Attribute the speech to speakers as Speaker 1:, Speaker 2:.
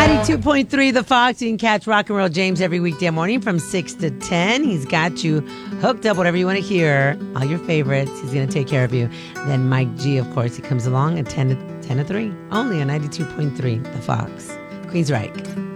Speaker 1: 92.3 The Fox. You can catch Rock and Roll James every weekday morning from 6 to 10. He's got you hooked up, whatever you want to hear. All your favorites. He's going to take care of you. Then Mike G, of course, he comes along at 10 to 3. Only on 92.3 The Fox. Queensryche.